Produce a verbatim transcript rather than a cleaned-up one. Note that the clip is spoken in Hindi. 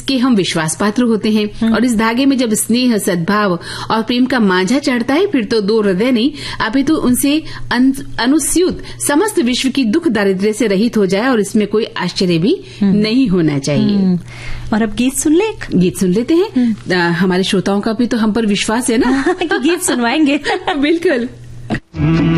उसके हम विश्वास पात्र होते हैं। और इस धागे में जब स्नेह, सद्भाव और प्रेम का मांझा चढ़ता है, फिर तो दो हृदय नहीं अपितु तो उनसे अनुस्यूत समस्त विश्व की दुख दारिद्र्य से रहित हो जाए, और इसमें कोई आश्चर्य भी नहीं होना चाहिए। और अब गीत सुन ले, गीत सुन लेते हैं। आ, हमारे श्रोताओं का भी तो हम पर विश्वास है ना कि गीत सुनवाएंगे। बिल्कुल।